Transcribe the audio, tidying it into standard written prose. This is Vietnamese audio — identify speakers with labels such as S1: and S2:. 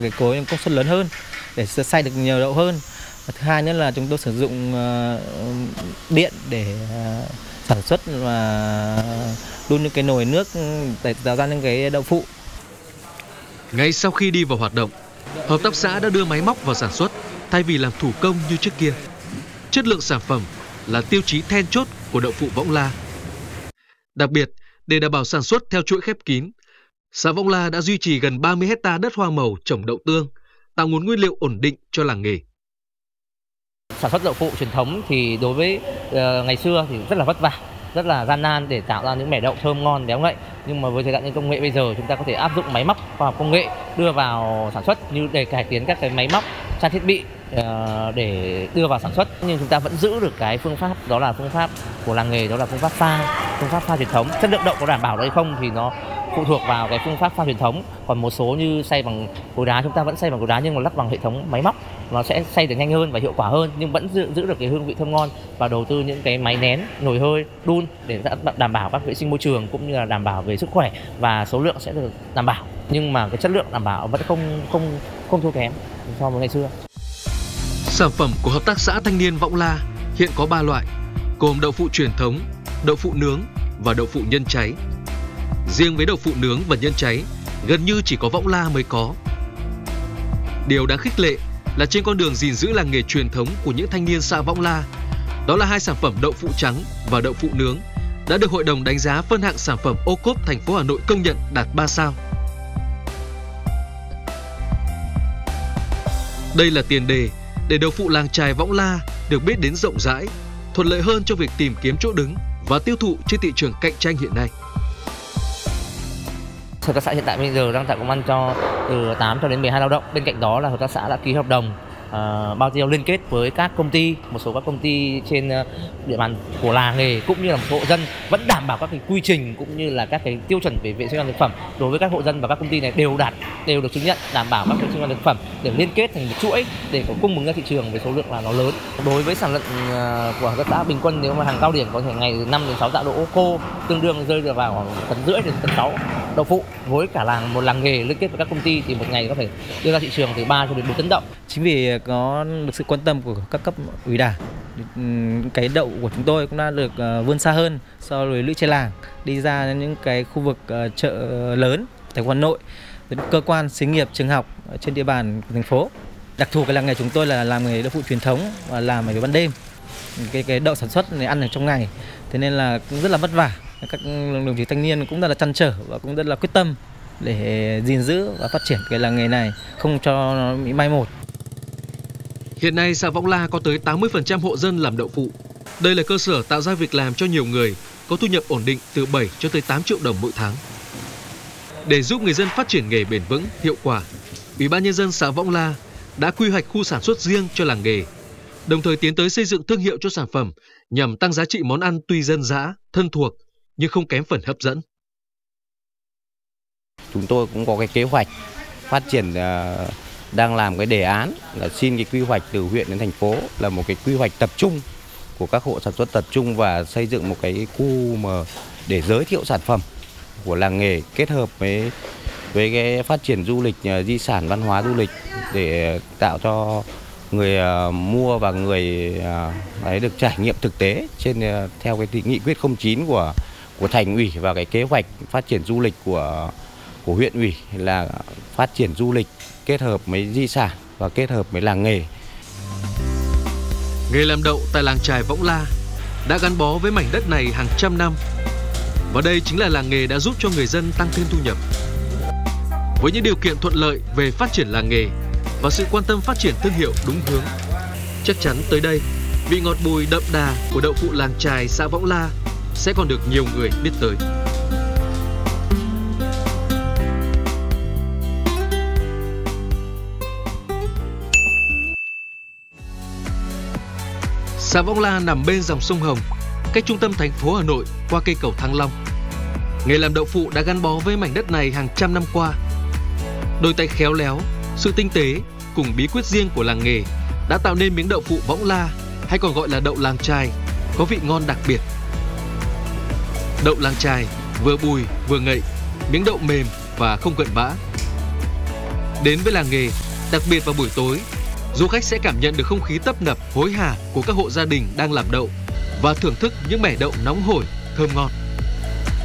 S1: Cái cối công suất lớn hơn để xay được nhiều đậu hơn. Và thứ hai nữa là chúng tôi sử dụng điện để sản xuất và đun những cái nồi nước để tạo ra những cái đậu phụ.
S2: Ngay sau khi đi vào hoạt động, hợp tác xã đã đưa máy móc vào sản xuất thay vì làm thủ công như trước kia. Chất lượng sản phẩm là tiêu chí then chốt của đậu phụ Võng La. Đặc biệt, để đảm bảo sản xuất theo chuỗi khép kín, xã Võng La đã duy trì gần 30 hectare đất hoa màu trồng đậu tương, tạo nguồn nguyên liệu ổn định cho làng nghề.
S3: Sản xuất đậu phụ truyền thống thì đối với ngày xưa thì rất là vất vả, rất là gian nan để tạo ra những mẻ đậu thơm ngon béo ngậy. Nhưng mà với thời đại công nghệ bây giờ, chúng ta có thể áp dụng máy móc khoa học công nghệ đưa vào sản xuất, như để cải tiến các cái máy móc, trang thiết bị để đưa vào sản xuất, nhưng chúng ta vẫn giữ được cái phương pháp, đó là phương pháp của làng nghề, đó là phương pháp pha truyền thống. Chất lượng đậu có đảm bảo hay không thì nó phụ thuộc vào cái phương pháp pha truyền thống. Còn một số như xay bằng cối đá, chúng ta vẫn xay bằng cối đá nhưng mà lắp bằng hệ thống máy móc, nó sẽ xay được nhanh hơn và hiệu quả hơn, nhưng vẫn giữ được cái hương vị thơm ngon, và đầu tư những cái máy nén, nồi hơi, đun để đảm bảo các vệ sinh môi trường cũng như là đảm bảo về sức khỏe, và số lượng sẽ được đảm bảo, nhưng mà cái chất lượng đảm bảo vẫn không thua kém so với ngày xưa.
S2: Sản phẩm của hợp tác xã thanh niên Võng La hiện có 3 loại, gồm đậu phụ truyền thống, đậu phụ nướng và đậu phụ nhân cháy. Riêng với đậu phụ nướng và nhân cháy, gần như chỉ có Võng La mới có. Điều đáng khích lệ là trên con đường gìn giữ làng nghề truyền thống của những thanh niên xã Võng La, đó là 2 sản phẩm đậu phụ trắng và đậu phụ nướng đã được Hội đồng đánh giá phân hạng sản phẩm ô cốp thành phố Hà Nội công nhận đạt 3 sao. Đây là tiền đề để đậu phụ làng chài Võng La được biết đến rộng rãi, thuận lợi hơn cho việc tìm kiếm chỗ đứng và tiêu thụ trên thị trường cạnh tranh hiện nay.
S3: Hợp tác xã hiện tại bây giờ đang tạo công ăn cho từ 8 cho đến 12 lao động. Bên cạnh đó là hợp tác xã đã ký hợp đồng bao tiêu liên kết với các công ty, một số các công ty trên địa bàn của làng nghề cũng như là một số hộ dân, vẫn đảm bảo các cái quy trình cũng như là các cái tiêu chuẩn về vệ sinh an toàn thực phẩm. Đối với các hộ dân và các công ty này đều được chứng nhận đảm bảo các vệ sinh an toàn thực phẩm để liên kết thành một chuỗi để có cung ứng ra thị trường với số lượng là nó lớn. Đối với sản lượng của hợp tác xã bình quân, nếu mà hàng cao điểm có thể ngày 5 đến 6 tạ đậu ô khô, tương đương rơi được vào khoảng 1,5 tấn đến 1,6 tấn đậu phụ. Với cả một làng nghề liên kết với các công ty thì một ngày có thể đưa ra thị trường từ 3 cho đến 4 tấn đậu.
S1: Chính vì có được sự quan tâm của các cấp ủy đảng, cái đậu của chúng tôi cũng đã được vươn xa hơn so với lưỡi tre làng, đi ra những cái khu vực chợ lớn thành phố Hà Nội, cơ quan xí nghiệp, trường học trên địa bàn của thành phố. Đặc thù cái làng nghề chúng tôi là làm nghề đậu phụ truyền thống và làm ở ban đêm. Cái đậu sản xuất này ăn ở trong ngày, thế nên là cũng rất là vất vả. Các đồng chí thanh niên cũng rất là trăn trở và cũng rất là quyết tâm để gìn giữ và phát triển cái làng nghề này, không cho nó bị mai một.
S2: Hiện nay xã Võng La có tới 80% hộ dân làm đậu phụ. Đây là cơ sở tạo ra việc làm cho nhiều người, có thu nhập ổn định từ 7 cho tới 8 triệu đồng mỗi tháng. Để giúp người dân phát triển nghề bền vững, hiệu quả, Ủy ban nhân dân xã Võng La đã quy hoạch khu sản xuất riêng cho làng nghề, đồng thời tiến tới xây dựng thương hiệu cho sản phẩm nhằm tăng giá trị món ăn tuy dân dã, thân thuộc nhưng không kém phần hấp dẫn.
S4: Chúng tôi cũng có cái kế hoạch phát triển, đang làm cái đề án là xin cái quy hoạch từ huyện đến thành phố, là một cái quy hoạch tập trung của các hộ sản xuất tập trung và xây dựng một cái khu mà để giới thiệu sản phẩm của làng nghề kết hợp với cái phát triển du lịch, di sản văn hóa du lịch để tạo cho người mua và người ấy được trải nghiệm thực tế trên theo cái nghị quyết 09 của thành ủy và cái kế hoạch phát triển du lịch của huyện ủy là phát triển du lịch kết hợp với di sản và kết hợp với làng nghề.
S2: Nghề làm đậu tại làng chài Võng La đã gắn bó với mảnh đất này hàng trăm năm, và đây chính là làng nghề đã giúp cho người dân tăng thêm thu nhập. Với những điều kiện thuận lợi về phát triển làng nghề và sự quan tâm phát triển thương hiệu đúng hướng, chắc chắn tới đây vị ngọt bùi đậm đà của đậu phụ làng chài xã Võng La sẽ còn được nhiều người biết tới. Xã Võng La nằm bên dòng sông Hồng, cách trung tâm thành phố Hà Nội qua cây cầu Thăng Long. Nghề làm đậu phụ đã gắn bó với mảnh đất này hàng trăm năm qua. Đôi tay khéo léo, sự tinh tế cùng bí quyết riêng của làng nghề đã tạo nên miếng đậu phụ Võng La, hay còn gọi là đậu làng chài, có vị ngon đặc biệt. Đậu làng chài vừa bùi vừa ngậy, miếng đậu mềm và không cận bã. Đến với làng nghề, đặc biệt vào buổi tối, du khách sẽ cảm nhận được không khí tấp nập hối hả của các hộ gia đình đang làm đậu và thưởng thức những mẻ đậu nóng hổi, thơm ngon.